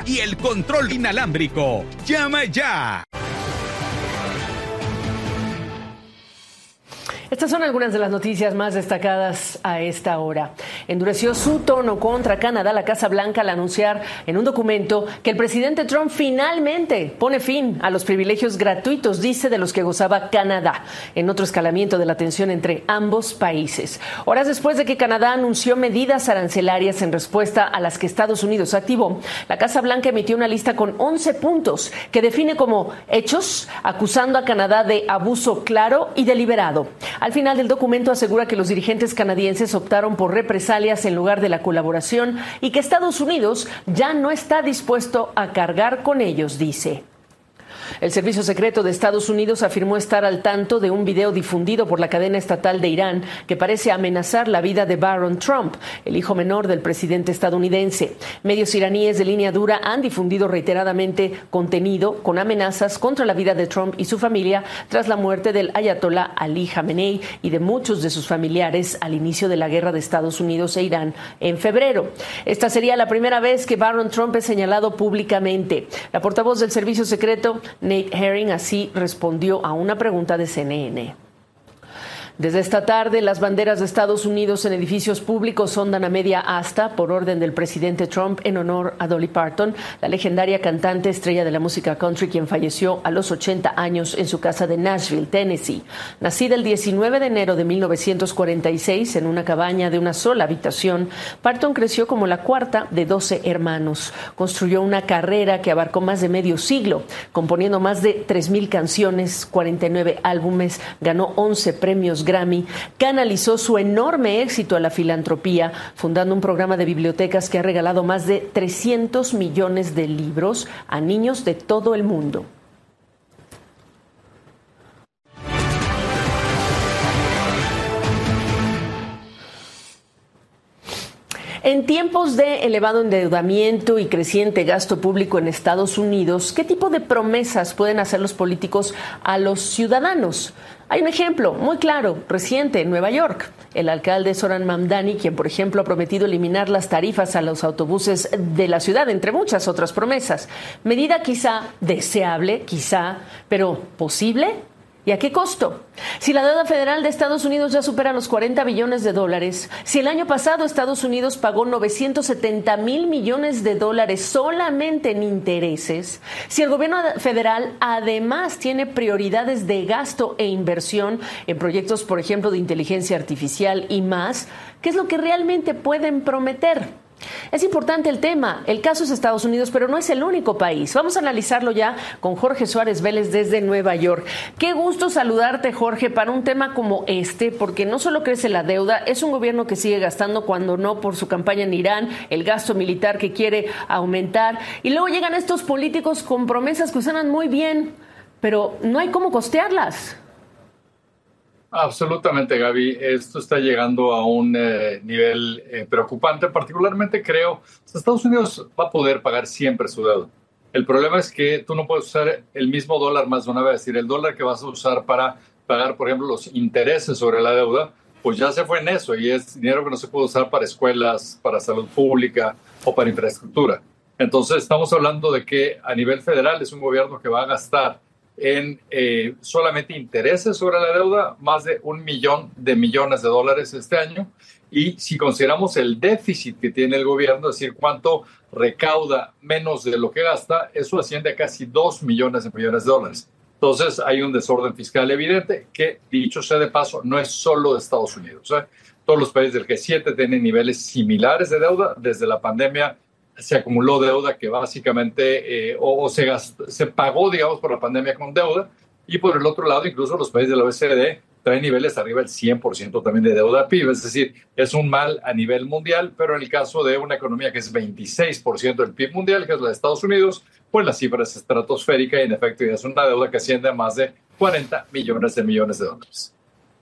y el control inalámbrico. ¡Llama ya! Estas son algunas de las noticias más destacadas a esta hora. Endureció su tono contra Canadá la Casa Blanca al anunciar en un documento que el presidente Trump finalmente pone fin a los privilegios gratuitos, dice, de los que gozaba Canadá, en otro escalamiento de la tensión entre ambos países. Horas después de que Canadá anunció medidas arancelarias en respuesta a las que Estados Unidos activó, la Casa Blanca emitió una lista con 11 puntos que define como hechos, acusando a Canadá de abuso claro y deliberado. Al final del documento asegura que los dirigentes canadienses optaron por represalias en lugar de la colaboración y que Estados Unidos ya no está dispuesto a cargar con ellos, dice. El Servicio Secreto de Estados Unidos afirmó estar al tanto de un video difundido por la cadena estatal de Irán que parece amenazar la vida de Barron Trump, el hijo menor del presidente estadounidense. Medios iraníes de línea dura han difundido reiteradamente contenido con amenazas contra la vida de Trump y su familia tras la muerte del ayatolá Ali Jamenei y de muchos de sus familiares al inicio de la guerra de Estados Unidos e Irán en febrero. Esta sería la primera vez que Barron Trump es señalado públicamente. La portavoz del Servicio Secreto, Nate Herring, así respondió a una pregunta de CNN. Desde esta tarde, las banderas de Estados Unidos en edificios públicos ondan a media asta por orden del presidente Trump en honor a Dolly Parton, la legendaria cantante estrella de la música country, quien falleció a los 80 años en su casa de Nashville, Tennessee. Nacida el 19 de enero de 1946 en una cabaña de una sola habitación, Parton creció como la cuarta de 12 hermanos. Construyó una carrera que abarcó más de medio siglo, componiendo más de 3,000 canciones, 49 álbumes, ganó 11 premios Grammy, canalizó su enorme éxito a la filantropía, fundando un programa de bibliotecas que ha regalado más de 300 millones de libros a niños de todo el mundo. En tiempos de elevado endeudamiento y creciente gasto público en Estados Unidos, ¿qué tipo de promesas pueden hacer los políticos a los ciudadanos? Hay un ejemplo muy claro, reciente, en Nueva York. El alcalde Zoran Mamdani, quien, por ejemplo, ha prometido eliminar las tarifas a los autobuses de la ciudad, entre muchas otras promesas. Medida quizá deseable, quizá, pero ¿posible? ¿Y a qué costo? Si la deuda federal de Estados Unidos ya supera los 40 billones de dólares, si el año pasado Estados Unidos pagó 970 mil millones de dólares solamente en intereses, si el gobierno federal además tiene prioridades de gasto e inversión en proyectos, por ejemplo, de inteligencia artificial y más, ¿qué es lo que realmente pueden prometer? Es importante el tema, el caso es Estados Unidos, pero no es el único país. Vamos a analizarlo ya con Jorge Suárez Vélez desde Nueva York. Qué gusto saludarte, Jorge, para un tema como este, porque no solo crece la deuda, es un gobierno que sigue gastando cuando no por su campaña en Irán, el gasto militar que quiere aumentar, y luego llegan estos políticos con promesas que suenan muy bien, pero no hay cómo costearlas. Absolutamente, Gaby. Esto está llegando a un nivel preocupante. Particularmente creo que Estados Unidos va a poder pagar siempre su deuda. El problema es que tú no puedes usar el mismo dólar más de una vez. Es decir, el dólar que vas a usar para pagar, por ejemplo, los intereses sobre la deuda, pues ya se fue en eso y es dinero que no se puede usar para escuelas, para salud pública o para infraestructura. Entonces estamos hablando de que a nivel federal es un gobierno que va a gastar en solamente intereses sobre la deuda, más de 1 millón de millones de dólares este año. Y si consideramos el déficit que tiene el gobierno, es decir, cuánto recauda menos de lo que gasta, eso asciende a casi 2 millones de millones de dólares. Entonces hay un desorden fiscal evidente que, dicho sea de paso, no es solo de Estados Unidos. Todos los países del G7 tienen niveles similares de deuda. Desde la pandemia se acumuló deuda que básicamente se pagó, digamos, por la pandemia con deuda. Y por el otro lado, incluso los países de la OECD traen niveles arriba del 100% también de deuda PIB. Es decir, es un mal a nivel mundial, pero en el caso de una economía que es 26% del PIB mundial, que es la de Estados Unidos, pues la cifra es estratosférica y en efecto es una deuda que asciende a más de 40 millones de millones de dólares.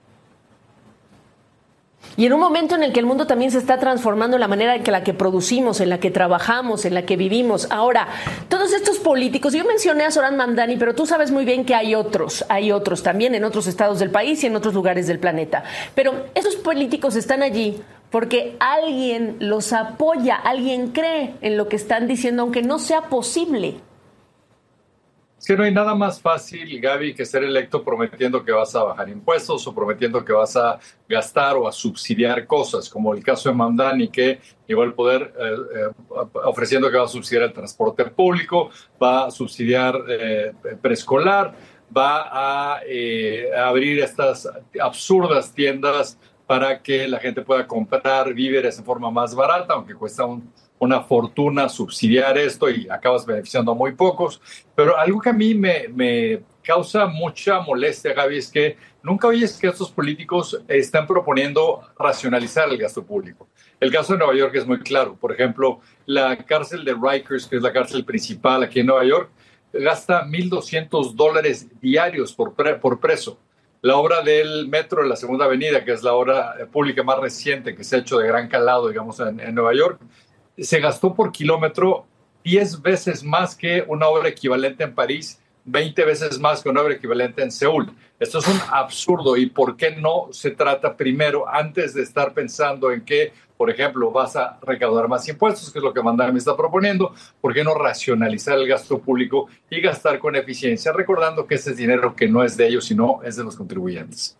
Y en un momento en el que el mundo también se está transformando en la manera en la que producimos, en la que trabajamos, en la que vivimos. Ahora, todos estos políticos, yo mencioné a Zoran Mamdani, pero tú sabes muy bien que hay otros también en otros estados del país y en otros lugares del planeta. Pero esos políticos están allí porque alguien los apoya, alguien cree en lo que están diciendo, aunque no sea posible. Es que no hay nada más fácil, Gaby, que ser electo prometiendo que vas a bajar impuestos o prometiendo que vas a gastar o a subsidiar cosas, como el caso de Mamdani, que llegó al poder ofreciendo que va a subsidiar el transporte público, va a subsidiar preescolar, va a abrir estas absurdas tiendas para que la gente pueda comprar víveres en forma más barata, aunque cuesta una fortuna subsidiar esto y acabas beneficiando a muy pocos. Pero algo que a mí me causa mucha molestia, Gaby, es que nunca oyes que estos políticos están proponiendo racionalizar el gasto público. El caso de Nueva York es muy claro. Por ejemplo, la cárcel de Rikers, que es la cárcel principal aquí en Nueva York, gasta $1,200 diarios por preso. La obra del metro de la Segunda Avenida, que es la obra pública más reciente que se ha hecho de gran calado, digamos, en Nueva York, se gastó por kilómetro 10 veces más que una obra equivalente en París, 20 veces más que una obra equivalente en Seúl. Esto es un absurdo. ¿Y por qué no se trata primero, antes de estar pensando en que, por ejemplo, vas a recaudar más impuestos, que es lo que Mamdani me está proponiendo, por qué no racionalizar el gasto público y gastar con eficiencia, recordando que ese es dinero que no es de ellos, sino es de los contribuyentes?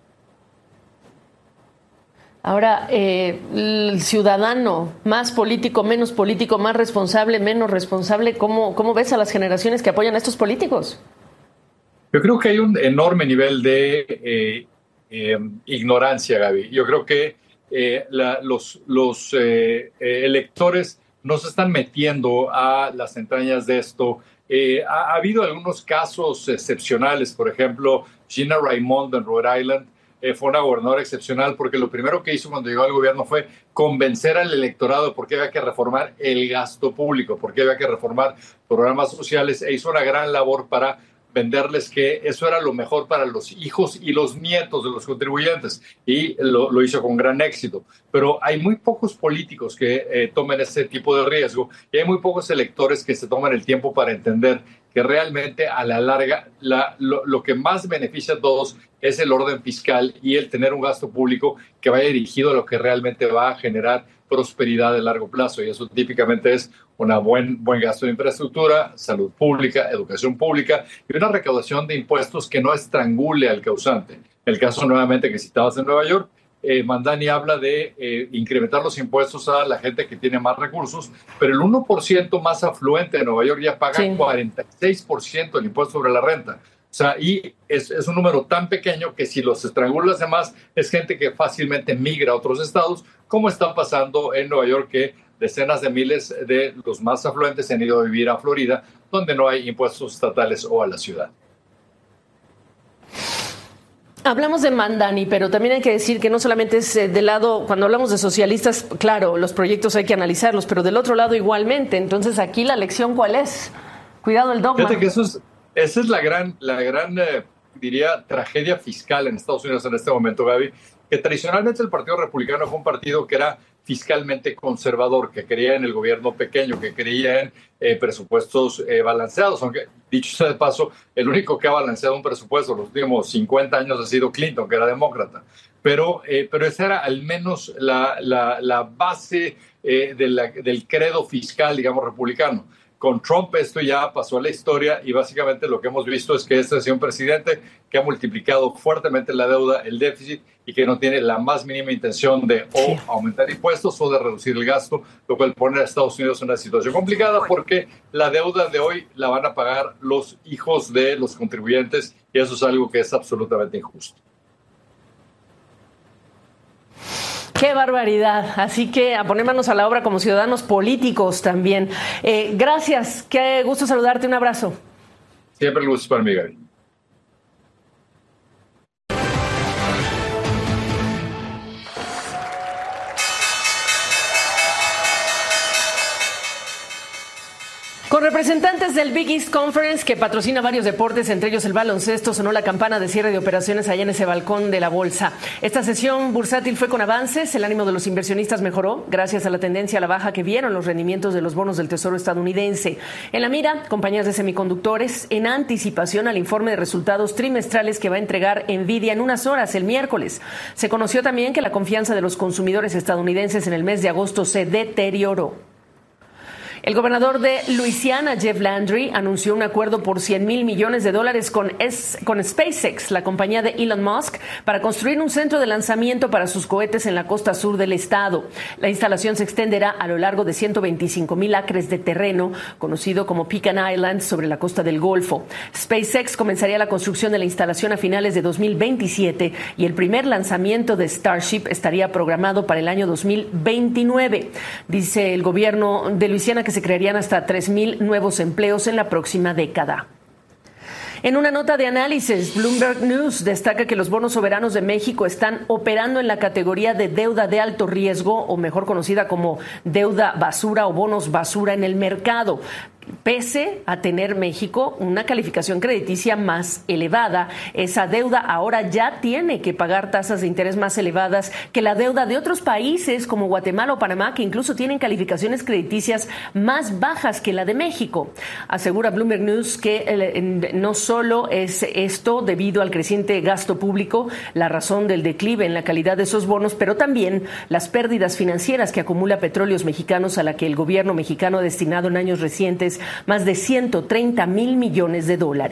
Ahora, el ciudadano, más político, menos político, más responsable, menos responsable, ¿cómo ves a las generaciones que apoyan a estos políticos? Yo creo que hay un enorme nivel de ignorancia, Gaby. Yo creo que los electores no se están metiendo a las entrañas de esto. Ha habido algunos casos excepcionales, por ejemplo, Gina Raimondo en Rhode Island, fue una gobernadora excepcional porque lo primero que hizo cuando llegó al gobierno fue convencer al electorado de por qué había que reformar el gasto público, por qué había que reformar programas sociales, e hizo una gran labor para venderles que eso era lo mejor para los hijos y los nietos de los contribuyentes, y lo hizo con gran éxito. Pero hay muy pocos políticos que tomen ese tipo de riesgo, y hay muy pocos electores que se toman el tiempo para entender que realmente a la larga lo que más beneficia a todos es el orden fiscal y el tener un gasto público que vaya dirigido a lo que realmente va a generar prosperidad de largo plazo, y eso típicamente es un buen gasto de infraestructura, salud pública, educación pública y una recaudación de impuestos que no estrangule al causante. El caso nuevamente que citabas en Nueva York, Mamdani habla de incrementar los impuestos a la gente que tiene más recursos, pero el 1% más afluente de Nueva York ya paga 46% del impuesto sobre la renta. O sea, y es un número tan pequeño que si los estrangulas demás, es gente que fácilmente migra a otros estados, como está pasando en Nueva York, que decenas de miles de los más afluentes se han ido a vivir a Florida, donde no hay impuestos estatales, o a la ciudad. Hablamos de Mamdani, pero también hay que decir que no solamente es del lado, cuando hablamos de socialistas, claro, los proyectos hay que analizarlos, pero del otro lado igualmente. Entonces, aquí la lección, ¿cuál es? Cuidado el dogma. Fíjate que esa es la gran diría, tragedia fiscal en Estados Unidos en este momento, Gaby, que tradicionalmente el Partido Republicano fue un partido que era fiscalmente conservador, que creía en el gobierno pequeño, que creía en presupuestos balanceados, aunque, dicho sea de paso, el único que ha balanceado un presupuesto los últimos 50 años ha sido Clinton, que era demócrata. Pero esa era al menos la base del credo fiscal, digamos, republicano. Con Trump esto ya pasó a la historia, y básicamente lo que hemos visto es que este ha sido un presidente que ha multiplicado fuertemente la deuda, el déficit, y que no tiene la más mínima intención de aumentar impuestos o de reducir el gasto, lo cual pone a Estados Unidos en una situación complicada, porque la deuda de hoy la van a pagar los hijos de los contribuyentes, y eso es algo que es absolutamente injusto. ¡Qué barbaridad! Así que a poner manos a la obra como ciudadanos políticos también. Gracias, qué gusto saludarte, un abrazo. Siempre el gusto es para mí, Gaby. Con representantes del Big East Conference, que patrocina varios deportes, entre ellos el baloncesto, sonó la campana de cierre de operaciones allá en ese balcón de la bolsa. Esta sesión bursátil fue con avances, el ánimo de los inversionistas mejoró gracias a la tendencia a la baja que vieron los rendimientos de los bonos del Tesoro estadounidense. En la mira, compañías de semiconductores, en anticipación al informe de resultados trimestrales que va a entregar Nvidia en unas horas, el miércoles. Se conoció también que la confianza de los consumidores estadounidenses en el mes de agosto se deterioró. El gobernador de Luisiana, Jeff Landry, anunció un acuerdo por $100,000 millones con SpaceX, la compañía de Elon Musk, para construir un centro de lanzamiento para sus cohetes en la costa sur del estado. La instalación se extenderá a lo largo de 125,000 acres de terreno, conocido como Pecan Island, sobre la costa del Golfo. SpaceX comenzaría la construcción de la instalación a finales de 2027 y el primer lanzamiento de Starship estaría programado para el año 2029. Dice el gobierno de Luisiana que se crearían hasta 3,000 nuevos empleos en la próxima década. En una nota de análisis, Bloomberg News destaca que los bonos soberanos de México están operando en la categoría de deuda de alto riesgo, o mejor conocida como deuda basura o bonos basura en el mercado. Pese a tener México una calificación crediticia más elevada, esa deuda ahora ya tiene que pagar tasas de interés más elevadas que la deuda de otros países como Guatemala o Panamá, que incluso tienen calificaciones crediticias más bajas que la de México. Asegura Bloomberg News que no solo es esto debido al creciente gasto público la razón del declive en la calidad de esos bonos, pero también las pérdidas financieras que acumula Petróleos Mexicanos, a la que el gobierno mexicano ha destinado en años recientes más de $130,000 millones.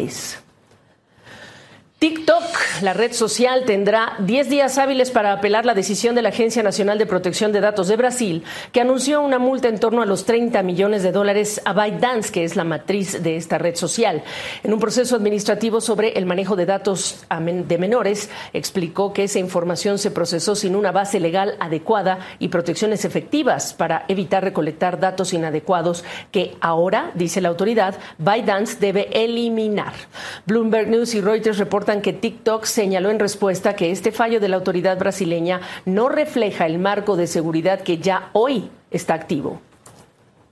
TikTok, la red social, tendrá 10 días hábiles para apelar la decisión de la Agencia Nacional de Protección de Datos de Brasil, que anunció una multa en torno a los $30 millones a ByteDance, que es la matriz de esta red social. En un proceso administrativo sobre el manejo de datos de menores, explicó que esa información se procesó sin una base legal adecuada y protecciones efectivas para evitar recolectar datos inadecuados que ahora, dice la autoridad, ByteDance debe eliminar. Bloomberg News y Reuters reportan que TikTok señaló en respuesta que este fallo de la autoridad brasileña no refleja el marco de seguridad que ya hoy está activo.